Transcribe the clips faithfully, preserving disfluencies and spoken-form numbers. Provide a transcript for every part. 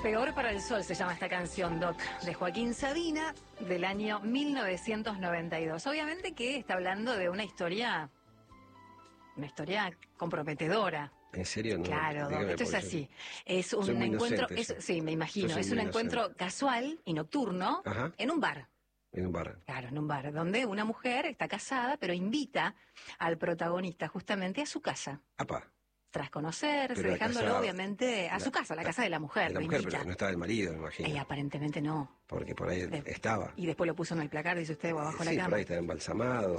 Peor para el sol se llama esta canción, Doc, de Joaquín Sabina, del año mil novecientos noventa y dos. Obviamente que está hablando de una historia, una historia comprometedora. ¿En serio? No, claro, Doc, esto es así. Es un Soy muy encuentro, inocente, es, sí, me imagino, Yo es soy un muy encuentro inocente. casual y nocturno. Ajá. En un bar. En un bar. Claro, en un bar, donde una mujer está casada, pero invita al protagonista justamente a su casa. Apa. Tras conocerse, Pero la dejándolo casa- obviamente a la- su casa, a la casa de la mujer. De la lo mujer, invita. pero no estaba el marido, me imagino. Y aparentemente no. Porque por ahí De- estaba. Y después lo puso en el placar, dice usted, o abajo de Sí, la por cama. ahí estaba embalsamado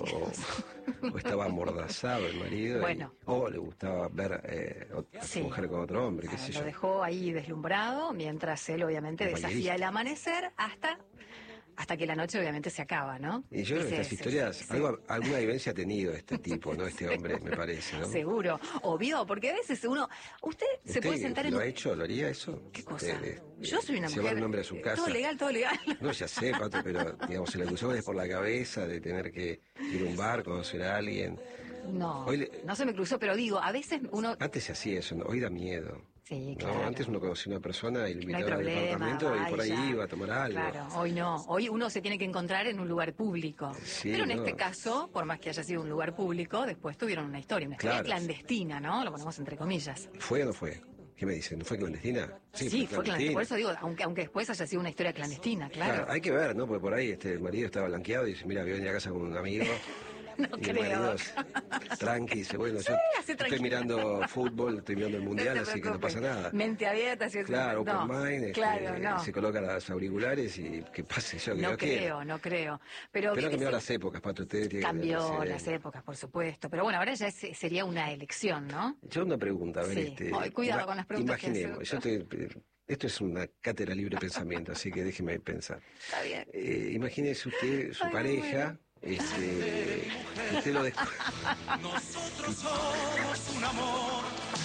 o, o estaba amordazado el marido. Bueno. Y- o le gustaba ver eh, a su Sí. mujer con otro hombre, qué Claro, sé lo yo. dejó ahí deslumbrado, mientras él obviamente Un desafía ballerista. el amanecer hasta, hasta que la noche obviamente se acaba, ¿no? Y yo creo que se- estas se- historias, se- algo, alguna vivencia ha tenido este tipo, ¿no? Este hombre, me parece, ¿no? Seguro, obvio, porque a veces uno, usted se ¿Usted puede sentar en lo un... ha hecho? ¿Lo haría eso? ¿Qué cosa? De- de- Yo soy una llevar mujer... un hombre a su eh, casa. Todo legal, todo legal. No, ya sé, Pato, pero digamos, se le cruzó por la cabeza de tener que ir a un bar, conocer a alguien. No, Hoy le- no se me cruzó, pero digo, a veces uno... Antes se hacía eso, ¿no? Hoy da miedo. Sí, ¿no? claro. Antes uno conocía a una persona y lo No hay invitaba al problema, departamento y por ahí vaya. iba a tomar algo. Claro, hoy no. Hoy uno se tiene que encontrar en un lugar público. Sí, Pero en no. este caso, por más que haya sido un lugar público, después tuvieron una historia, una historia Claro. clandestina, ¿no? Lo ponemos entre comillas. ¿Fue o no fue? ¿Qué me dicen? ¿No fue clandestina? Sí, fue clandestina. Por eso digo, aunque, aunque después haya sido una historia clandestina, claro. Claro, hay que ver, ¿no? Porque por ahí este el marido estaba blanqueado y dice, mira, voy a venir a casa con un amigo. No Y el creo. marido es tranqui, dice, bueno, yo hace estoy tranquilo. mirando fútbol, estoy mirando el mundial, No te así que no preocupes. pasa nada. Mente abierta, si es Claro, no, open mind, este, claro, no. se coloca los auriculares y que pase yo, que No yo quiera. creo, no creo. Pero, Pero ¿viste cambió si- las épocas, Pato, usted tiene que Cambió hacer- las épocas, por supuesto. Pero bueno, ahora ya es- sería una elección, ¿no? Yo una pregunta, a ver, Sí. este... Ay, cuidado ima- con las preguntas que Imaginemos, hace, yo estoy... Esto es una cátedra libre de pensamiento, así que déjeme pensar. Está bien. Eh, imagínese usted, su Ay, pareja, este, usted lo dejó... Nosotros somos un amor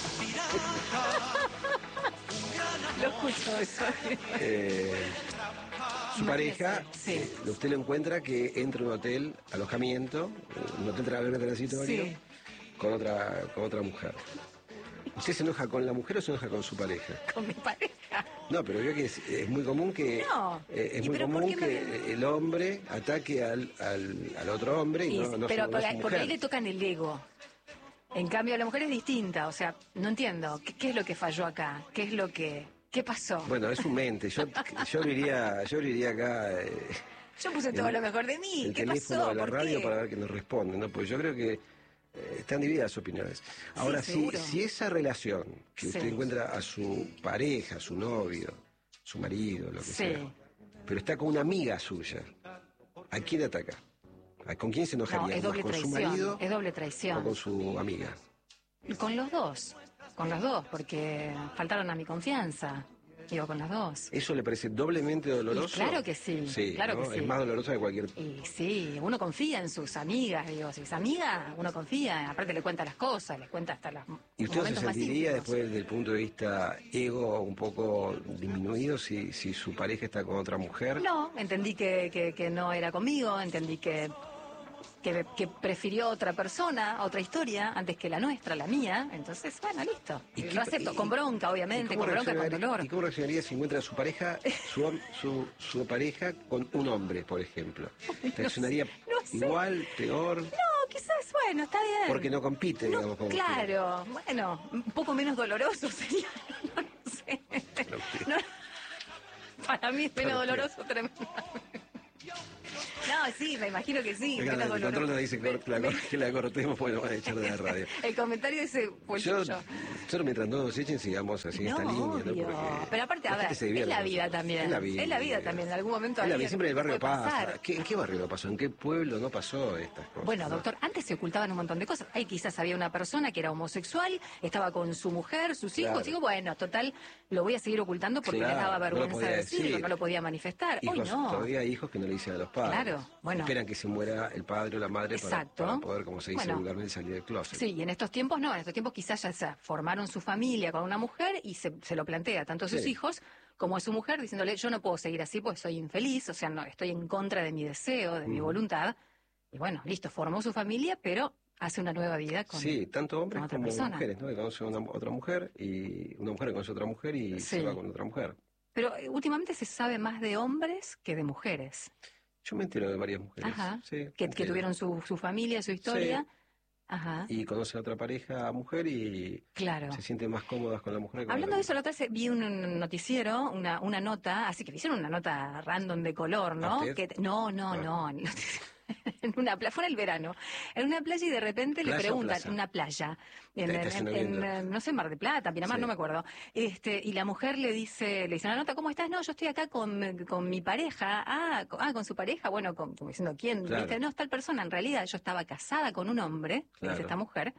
pirata, un gran Lo amor. escucho eso. Eh, su pareja, Sí. eh, usted lo encuentra que entra a un hotel, alojamiento, eh, un hotel través transitorio, Sí. con otra con otra mujer. ¿Usted se enoja con la mujer o se enoja con su pareja? Con mi pareja. No, pero veo que es, es muy común que No. eh, es ¿Y muy pero por común qué que me- el hombre ataque al, al, al otro hombre y Y- no, no pero su, no porque, su porque ahí mujer. le tocan el ego. En cambio, la mujer es distinta. O sea, no entiendo. ¿Qué, qué es lo que falló acá? ¿Qué es lo que... ¿Qué pasó? Bueno, es su mente. Yo, yo lo iría, yo lo iría acá. eh, Yo puse todo el- lo mejor de mí. el ¿Qué teléfono pasó? de la ¿Por radio qué? para ver que nos responden, ¿no? Porque yo creo que eh, están divididas las opiniones. Ahora, si, seguro. si esa relación que usted Sí. encuentra a su pareja, su novio, su marido, lo que Sí. sea, pero está con una amiga suya, ¿a quién ataca? ¿A- ¿Con quién se No, enojaría? es ¿Más doble con su traición. marido Es doble o traición. con su amiga? Con los dos. Con los dos, porque faltaron a mi confianza. Digo, con los dos. ¿Eso le parece doblemente doloroso? Y claro que sí, Sí, claro ¿no? que sí. Es más doloroso que cualquier... Y sí, uno confía en sus amigas, digo, si es amiga, uno confía, aparte le cuenta las cosas, le cuenta hasta las ¿Y usted se momentos más sentiría íntimos. después desde el punto de vista ego un poco disminuido si, si su pareja está con otra mujer? No, entendí que, que, que no era conmigo, entendí que, que, que prefirió otra persona, otra historia, antes que la nuestra, la mía, entonces, bueno, listo. ¿Y qué- Lo acepto, y- con bronca, ¿Y obviamente, cómo con bronca, con reaccionaría- dolor. ¿Y cómo reaccionaría si encuentra a su pareja, su, hom- su, su pareja con un hombre, por ejemplo? ¿Reaccionaría no sé. igual, peor? No, quizás, bueno, está bien. Porque no compite, No, digamos, como claro, bueno, un poco menos doloroso sería, no, no sé. No, para mí es menos Para usted. doloroso tremendo. No, sí, me imagino que sí, Oiga, menos el doloroso. control nos dice que, la, Me- que la cortemos porque nos van a echar de la radio. El comentario ese fue Yo, yo. solo mientras no nos echen, sigamos así en No, esta línea, ¿no? obvio. Porque Pero aparte, a la gente ver, se divierte es la con vida nosotros. también. Es la vida. Es la vida también, en algún momento Es la alguien vida, siempre en el barrio puede pasa. pasar. ¿Qué- ¿En qué barrio no pasó? ¿En qué pueblo no pasó estas cosas? Bueno, no? doctor, antes se ocultaban un montón de cosas. Ahí quizás había una persona que era homosexual, estaba con su mujer, sus hijos. Claro. Digo, bueno, total, lo voy a seguir ocultando porque Claro, me daba no lo vergüenza podía decirlo, decir. no lo podía manifestar. Hoy Hijos, no. todavía hay hijos que no le dicen a los padres. Claro, bueno. Esperan que se muera el padre o la madre para, Exacto. para poder, como se dice Bueno. vulgarmente, salir del closet. Sí, y en estos tiempos no, en estos tiempos quizás ya se formaron su familia con una mujer y se, se lo plantea tanto a sus Sí. hijos como a su mujer diciéndole, yo no puedo seguir así porque soy infeliz, o sea, no, estoy en contra de mi deseo, de mi Mm. voluntad. Y bueno, listo, formó su familia, pero hace una nueva vida con, Sí, tanto hombres con otra como persona. mujeres, ¿no? Que conocen a una, otra mujer y una mujer que conoce a otra mujer y Sí. se va con otra mujer. Pero eh, últimamente se sabe más de hombres que de mujeres. Yo me entero de varias mujeres. Ajá. Sí, me Que, que entero. tuvieron su, su familia, su historia. Sí. Ajá. Y conocen a otra pareja mujer y Claro. se sienten más cómodas con la mujer que con Hablando la de eso, la otra vez vi un un noticiero, una, una nota, así que le hicieron una nota random de color, ¿A ¿no? usted? Que, no, no, Ah. no. En una playa, fue en el verano, en una playa y de repente le ¿Playa o preguntan, plaza? una playa, en, Te- en- te en- viendo. en, no sé, Mar de Plata, Pinamar, Sí. no me acuerdo. Este, y la mujer le dice, le dice una nota, ¿cómo estás? No, yo estoy acá con, con mi pareja. Ah, con, ah, con su pareja, bueno, con, como diciendo, ¿quién? Claro. ¿Viste? No, es tal persona. En realidad yo estaba casada con un hombre, le Claro. dice esta mujer,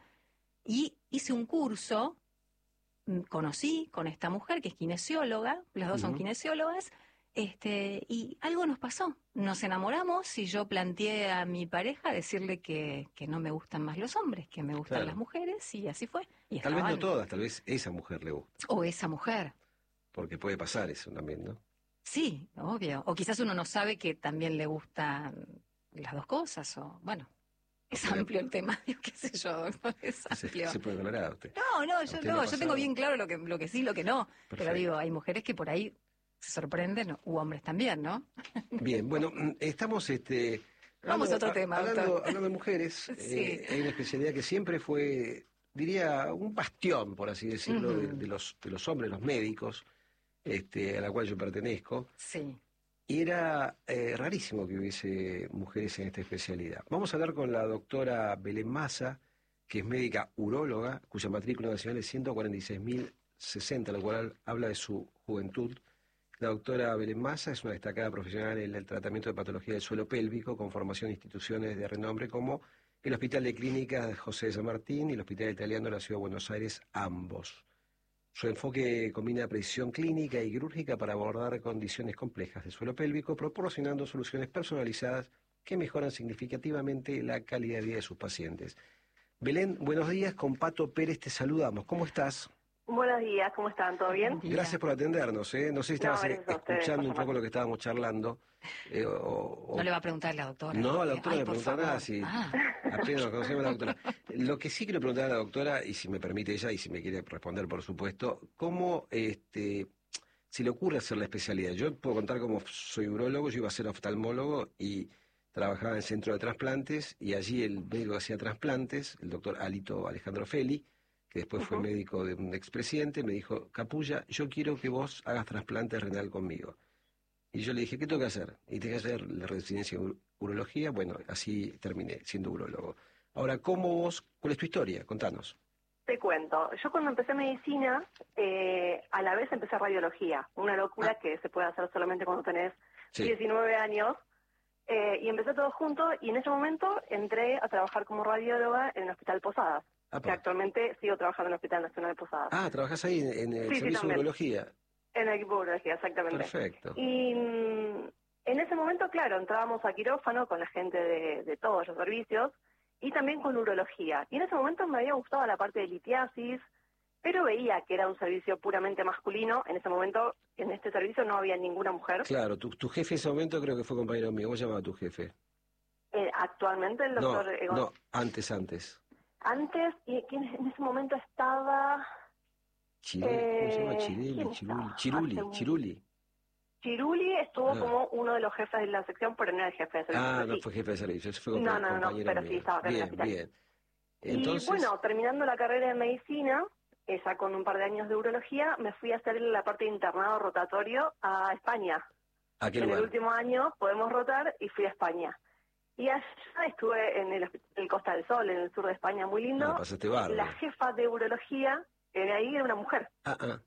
y hice un curso, mm, conocí con esta mujer que es kinesióloga, las dos son Ujú. kinesiólogas, este, y algo nos pasó. Nos enamoramos y yo planteé a mi pareja decirle que, que no me gustan más los hombres, que me gustan Claro. las mujeres, y así fue. Y Tal vez no estaban- todas, tal vez esa mujer le gusta. O esa mujer. Porque puede pasar eso también, ¿no? Sí, obvio. O quizás uno no sabe que también le gustan las dos cosas, o bueno, es Pero- amplio el tema, digo, qué sé yo, doctor, es Se, amplio. se puede valorar a usted. No, no, ¿A yo usted le no, ha yo tengo pasado? bien claro lo que, lo que sí, lo que no. Pero Perfecto. digo, hay mujeres que por ahí se sorprenden, u hombres también, ¿no? Bien, bueno, mm, estamos este, Vamos a otro a- tema, hablando, doctor. hablando de mujeres. Sí. eh, hay una especialidad que siempre fue, diría, un bastión, por así decirlo, de, Ujú. de los, de los hombres, los médicos, este, a la cual yo pertenezco. Sí. Y era eh, rarísimo que hubiese mujeres en esta especialidad. Vamos a hablar con la doctora Belén Massa, que es médica uróloga, cuya matrícula nacional es ciento cuarenta y seis mil sesenta, lo cual habla de su juventud. La doctora Belén Massa es una destacada profesional en el tratamiento de patología del suelo pélvico, con formación en instituciones de renombre como el Hospital de Clínicas José de San Martín y el Hospital Italiano de la Ciudad de Buenos Aires, ambos. Su enfoque combina precisión clínica y quirúrgica para abordar condiciones complejas del suelo pélvico, proporcionando soluciones personalizadas que mejoran significativamente la calidad de vida de sus pacientes. Belén, buenos días, con Pato Pérez te saludamos. ¿Cómo estás? Buenos días, ¿cómo están? ¿Todo bien? Buen día. Gracias por atendernos. ¿eh? No sé si estabas No, eh, gracias a ustedes escuchando por un poco llamar. lo que estábamos charlando. eh, o- o- No le va a preguntar a la doctora. No, a la Eh, doctora ay, no le por pregunta favor. nada, si Ah, apenas nos conocemos a la doctora. Lo que sí quiero preguntar a la doctora, y si me permite ella, y si me quiere responder, por supuesto, ¿cómo este, se le ocurre hacer la especialidad? Yo puedo contar cómo soy urólogo, yo iba a ser oftalmólogo y trabajaba en el centro de trasplantes, y allí el médico que hacía trasplantes, el doctor Alito Alejandro Feli, que después fue Ujú. médico de un expresidente, me dijo, Capulla, yo quiero que vos hagas trasplante renal conmigo. Y yo le dije, ¿qué tengo que hacer? Y tengo que hacer la residencia en ur- urología. Bueno, así terminé siendo urólogo. Ahora, ¿cómo vos, cuál es tu historia? Contanos. Te cuento, yo cuando empecé medicina, eh, a la vez empecé radiología, una locura Ah. que se puede hacer solamente cuando tenés Sí. diecinueve años, eh, y empecé todo junto, y en ese momento entré a trabajar como radióloga en el Hospital Posadas, Apa. que actualmente sigo trabajando en el Hospital Nacional de Posadas, Ah, trabajás ahí en, en el Sí, sí, servicio de también. urología. en el equipo de urología, exactamente. Perfecto. Y mm, en ese momento, claro, entrábamos a quirófano con la gente de, de todos los servicios y también con urología. Y en ese momento me había gustado la parte de litiasis, pero veía que era un servicio puramente masculino. En ese momento, en este servicio no había ninguna mujer. Claro, tu, tu jefe en ese momento creo que fue compañero mío. ¿Cómo se llamaba tu jefe? Eh, actualmente el No, doctor Egon. no, antes, antes. Antes, y ¿quién en ese momento estaba? Chiruli, ¿cómo se llama? Eh, Chiruli, ¿quién Chiruli, estaba? Chiruli, Hace un- Chiruli. Chiruli estuvo Ah. como uno de los jefes de la sección, pero no era el jefe de servicio. Ah, pero no sí. fue jefe de servicio, ese fue No, compa- no, no, compañero pero mío. sí, estaba acá en el Bien, hospital. bien. Entonces, Y bueno, terminando la carrera de medicina, eh, ya con un par de años de urología, me fui a hacer la parte de internado rotatorio a España. ¿a qué En el lugar? último año podemos rotar y fui a España. Y allá estuve en el, hosp- el Costa del Sol, en el sur de España, muy lindo. Ah, pasaste bárbaro. La jefa de urología, que de ahí era una mujer. Ah, ah.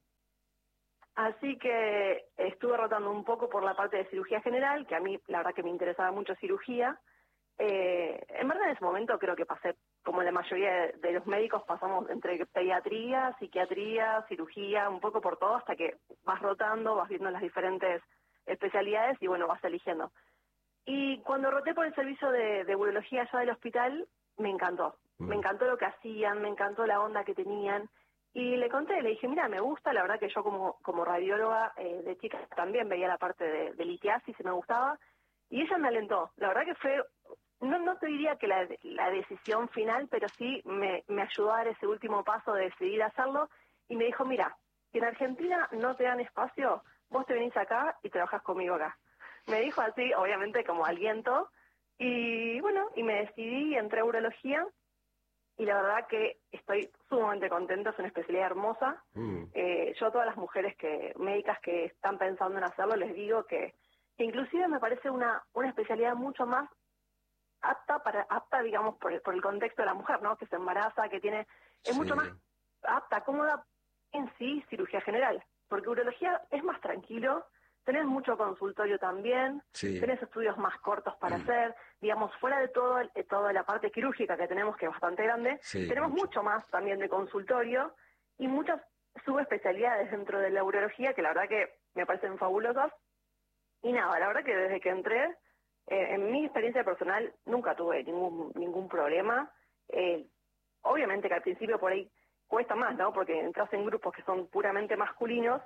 Así que estuve rotando un poco por la parte de cirugía general, que a mí la verdad que me interesaba mucho cirugía. Eh, en verdad en ese momento creo que pasé, como la mayoría de, de los médicos, pasamos entre pediatría, psiquiatría, cirugía, un poco por todo, hasta que vas rotando, vas viendo las diferentes especialidades y bueno, vas eligiendo. Y cuando roté por el servicio de, de urología allá del hospital, me encantó. Mm. Me encantó lo que hacían, me encantó la onda que tenían. Y le conté, le dije, mira, me gusta, la verdad que yo como, como radióloga eh, de chica también veía la parte de, de litiasis y me gustaba. Y ella me alentó. La verdad que fue, no, no te diría que la, la decisión final, pero sí me, me ayudó a dar ese último paso de decidir hacerlo. Y me dijo, mira, si en Argentina no te dan espacio, vos te venís acá y trabajás conmigo acá. Me dijo así, obviamente como aliento, y bueno, y me decidí, entré a urología, y la verdad que estoy sumamente contenta, es una especialidad hermosa. Mm. Eh, yo a todas las mujeres que médicas que están pensando en hacerlo, les digo que, que inclusive me parece una, una especialidad mucho más apta, para apta digamos, por el, por el contexto de la mujer, ¿no? Que se embaraza, que tiene... Es Sí. mucho más apta, cómoda en sí cirugía general, porque urología es más tranquilo, tenés mucho consultorio también, Sí. tenés estudios más cortos para Mm. hacer, digamos, fuera de todo el- toda la parte quirúrgica que tenemos, que es bastante grande, Sí, tenemos mucho. mucho más también de consultorio y muchas subespecialidades dentro de la urología que la verdad que me parecen fabulosas. Y nada, la verdad que desde que entré, eh, en mi experiencia personal, nunca tuve ningún ningún problema. Eh, obviamente que al principio por ahí cuesta más, ¿no? Porque entras en grupos que son puramente masculinos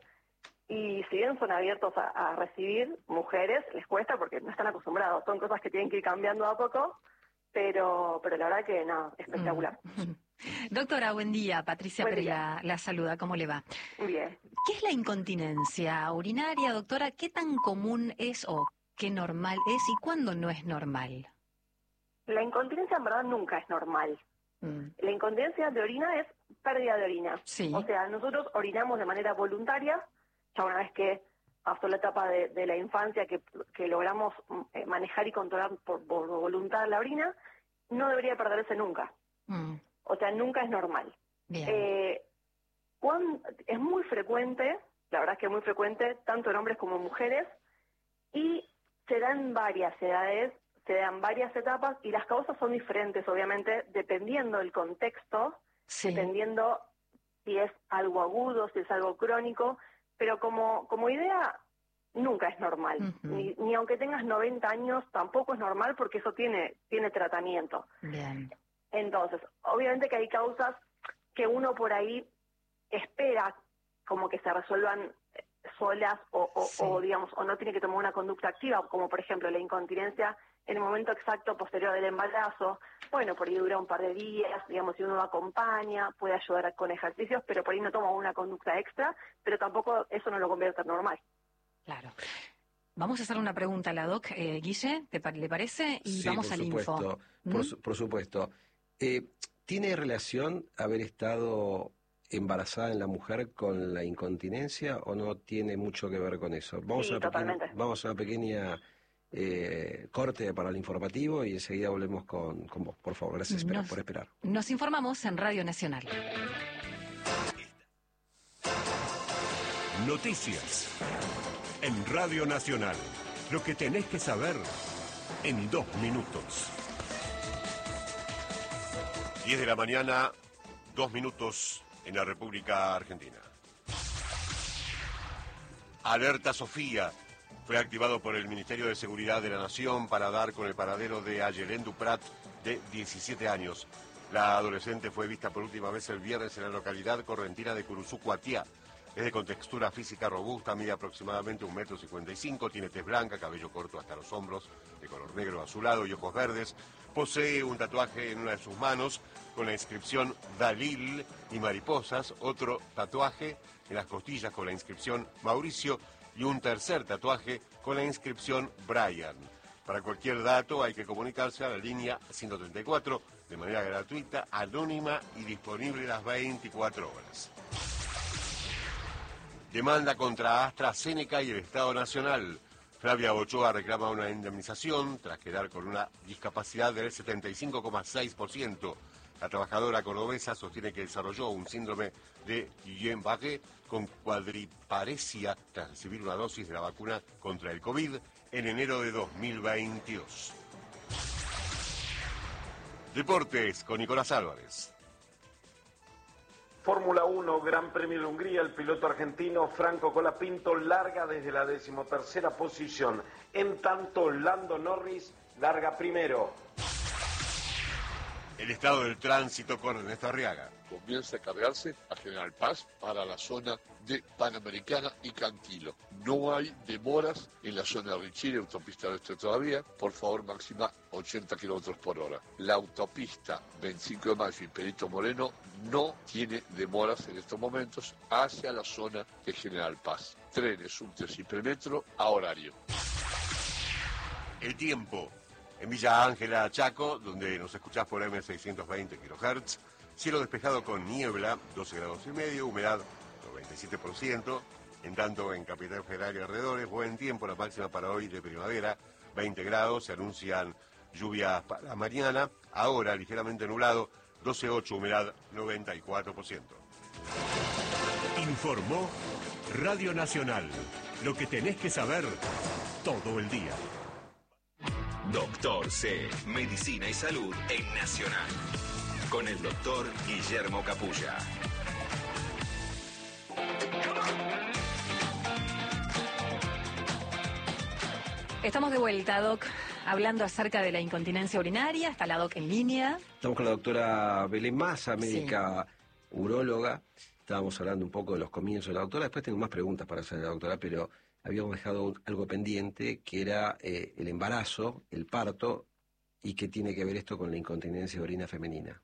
y si bien son abiertos a, a recibir mujeres, les cuesta porque no están acostumbrados. Son cosas que tienen que ir cambiando a poco, pero pero la verdad que no, espectacular. Mm. Doctora, buen día. Patricia Buen Pérez día. la, la saluda. ¿Cómo le va? Bien. ¿Qué es la incontinencia urinaria, doctora? ¿Qué tan común es o qué normal es y cuándo no es normal? La incontinencia en verdad nunca es normal. Mm. La incontinencia de orina es pérdida de orina. Sí. O sea, nosotros orinamos de manera voluntaria, ya una vez que pasó la etapa de, de la infancia que, que logramos eh, manejar y controlar por, por voluntad la orina, no debería perderse nunca. Mm. O sea, nunca es normal. Bien. Eh, cuan- es muy frecuente, la verdad es que es muy frecuente, tanto en hombres como en mujeres, y se da en varias edades, se dan varias etapas, y las causas son diferentes, obviamente, dependiendo del contexto, Sí. dependiendo si es algo agudo, si es algo crónico, pero como, como idea, nunca es normal. Ujú. ni, ni aunque tengas noventa años, tampoco es normal porque eso tiene, tiene tratamiento. Bien. Entonces, obviamente que hay causas que uno por ahí espera como que se resuelvan eh, solas o, o, Sí. o, digamos, o no tiene que tomar una conducta activa, como por ejemplo la incontinencia en el momento exacto posterior del embarazo. Bueno, por ahí dura un par de días, digamos, si uno lo acompaña, puede ayudar con ejercicios, pero por ahí no toma una conducta extra, pero tampoco eso no lo convierte en normal. Claro. Vamos a hacer una pregunta a la doc, eh, Guille, ¿te pa- ¿le parece? Y Sí, vamos por al supuesto, info. por, ¿Mm? su- por supuesto. Eh, ¿Tiene relación haber estado embarazada en la mujer con la incontinencia o no tiene mucho que ver con eso? Vamos Sí, a una pequeña, totalmente. vamos a una pequeña eh, corte para el informativo y enseguida volvemos con, con vos. Por favor, gracias espera- Nos- por esperar. Nos informamos en Radio Nacional. Noticias en Radio Nacional. Lo que tenés que saber en dos minutos. diez de la mañana, dos minutos en la República Argentina. Alerta Sofía fue activado por el Ministerio de Seguridad de la Nación para dar con el paradero de Ayelén Duprat, de diecisiete años. La adolescente fue vista por última vez el viernes en la localidad correntina de Curuzú, Cuatiá. Es de contextura física robusta, mide aproximadamente un metro cincuenta y cinco, tiene tez blanca, cabello corto hasta los hombros, de color negro azulado y ojos verdes. Posee un tatuaje en una de sus manos con la inscripción Dalil y mariposas, otro tatuaje en las costillas con la inscripción Mauricio y un tercer tatuaje con la inscripción Brian. Para cualquier dato hay que comunicarse a la línea ciento treinta y cuatro de manera gratuita, anónima y disponible las veinticuatro horas. Demanda contra AstraZeneca y el Estado Nacional. Flavia Ochoa reclama una indemnización tras quedar con una discapacidad del setenta y cinco coma seis por ciento. La trabajadora cordobesa sostiene que desarrolló un síndrome de Guillain-Barré con cuadriparesia tras recibir una dosis de la vacuna contra el COVID en enero de dos mil veintidós. Deportes con Nicolás Álvarez. Fórmula uno, Gran Premio de Hungría, el piloto argentino Franco Colapinto larga desde la decimotercera posición. En tanto, Lando Norris larga primero. El estado del tránsito con Ernesto Arriaga. comienza a cargarse a General Paz para la zona de Panamericana y Cantilo. No hay demoras en la zona de Richiri, autopista oeste todavía. Por favor, máxima ochenta kilómetros por hora. La autopista veinticinco de mayo y Perito Moreno no tiene demoras en estos momentos hacia la zona de General Paz. Trenes, subtes y premetro a horario. El tiempo. En Villa Ángela, Chaco, donde nos escuchás por eme seiscientos veinte kilohertz, cielo despejado con niebla, doce grados y medio, humedad noventa y siete por ciento. En tanto, en Capital Federal y alrededores, buen tiempo, la máxima para hoy de primavera, veinte grados, se anuncian lluvias para mañana. Ahora, ligeramente nublado, doce coma ocho, humedad noventa y cuatro por ciento. Informó Radio Nacional. Lo que tenés que saber todo el día. Doctor C, Medicina y Salud en Nacional. Con el doctor Guillermo Capulla. Estamos de vuelta, Doc, hablando acerca de la incontinencia urinaria. Está la Doc en línea. Estamos con la doctora Belén Masa, médica sí. uróloga. Estábamos hablando un poco de los comienzos de la doctora. Después tengo más preguntas para hacer la doctora, pero habíamos dejado algo pendiente, que era eh, el embarazo, el parto, y qué tiene que ver esto con la incontinencia de orina femenina.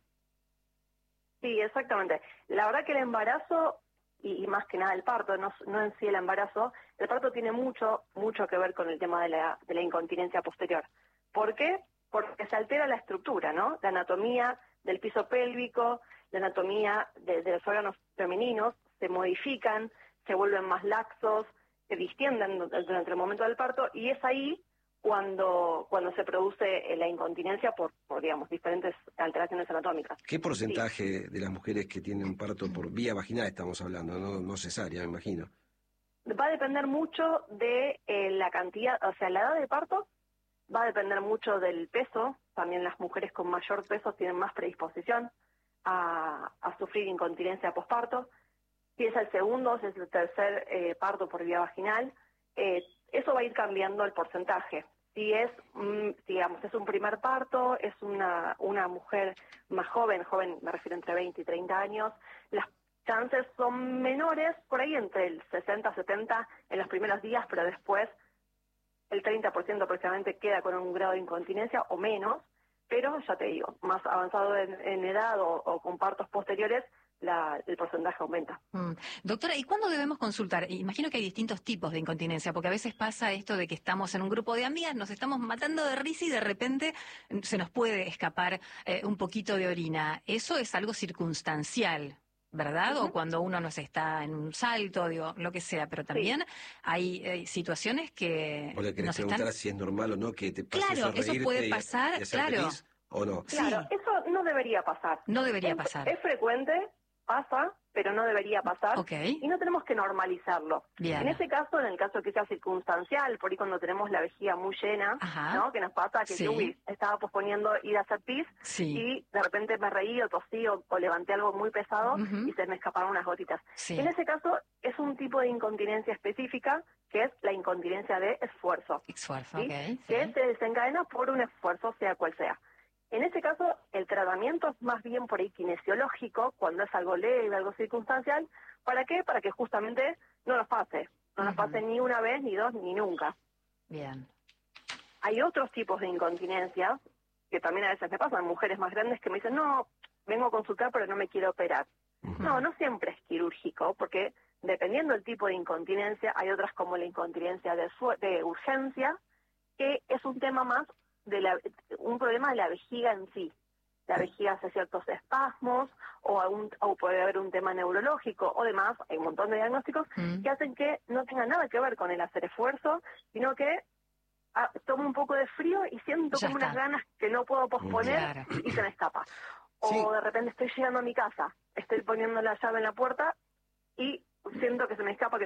Sí, exactamente. La verdad que el embarazo, y, y más que nada el parto, no, no en sí el embarazo, el parto tiene mucho, mucho que ver con el tema de la, de la incontinencia posterior. ¿Por qué? Porque se altera la estructura, ¿no? La anatomía del piso pélvico, la anatomía de, de los órganos femeninos se modifican, se vuelven más laxos, se distienden durante el momento del parto, y es ahí cuando cuando se produce la incontinencia por, por digamos, diferentes alteraciones anatómicas. ¿Qué porcentaje sí. de las mujeres que tienen un parto por vía vaginal estamos hablando, no, no cesárea, me imagino? Va a depender mucho de eh, la cantidad, o sea, la edad de parto, va a depender mucho del peso. También las mujeres con mayor peso tienen más predisposición a, a sufrir incontinencia posparto. Si es el segundo, si es el tercer eh, parto por vía vaginal, eh, eso va a ir cambiando el porcentaje. Si es, mm, digamos, es un primer parto, es una, una mujer más joven, joven me refiero entre veinte y treinta años, las chances son menores, por ahí entre el sesenta a setenta en los primeros días, pero después el treinta por ciento aproximadamente queda con un grado de incontinencia o menos, pero ya te digo, más avanzado en, en edad o, o con partos posteriores, La, el porcentaje aumenta. Mm. Doctora, ¿y cuándo debemos consultar? Imagino que hay distintos tipos de incontinencia, porque a veces pasa esto de que estamos en un grupo de amigas, nos estamos matando de risa y de repente se nos puede escapar eh, un poquito de orina. Eso es algo circunstancial, ¿verdad? Uh-huh. O cuando uno no se está en un salto, digo, lo que sea, pero también sí. hay eh, situaciones que ¿O le querés nos preguntar están... si es normal o no que te pase Claro, eso, eso puede pasar, y, y claro. Feliz, ¿o no? Claro, sí. eso no debería pasar. No debería es, pasar. Es frecuente, pasa, pero no debería pasar, okay. y no tenemos que normalizarlo. Bien. En ese caso, en el caso que sea circunstancial, por ahí cuando tenemos la vejiga muy llena, Ajá. ¿no? Que nos pasa que sí. yo uy, estaba posponiendo ir a hacer pis, sí. y de repente me reí o tosí o, o levanté algo muy pesado, uh-huh. y se me escaparon unas gotitas. Sí. En ese caso, es un tipo de incontinencia específica, que es la incontinencia de esfuerzo. Esfuerzo, ¿sí? okay, que sí. se desencadena por un esfuerzo, sea cual sea. En ese caso, el tratamiento es más bien por ahí kinesiológico, cuando es algo leve, algo circunstancial. ¿Para qué? Para que justamente no nos pase. No nos uh-huh. pase ni una vez, ni dos, ni nunca. Bien. Hay otros tipos de incontinencia, que también a veces me pasan, mujeres más grandes que me dicen, no, vengo a consultar pero no me quiero operar. Uh-huh. No, no siempre es quirúrgico, porque dependiendo del tipo de incontinencia, hay otras como la incontinencia de, su- de urgencia, que es un tema más de la, un problema de la vejiga en sí. La vejiga hace ciertos espasmos, o, un, o puede haber un tema neurológico, o demás, hay un montón de diagnósticos mm. que hacen que no tenga nada que ver con el hacer esfuerzo, sino que ah, tomo un poco de frío y siento ya como está. unas ganas que no puedo posponer, claro. y se me escapa. O sí. de repente estoy llegando a mi casa, estoy poniendo la llave en la puerta y siento que se me escapa, que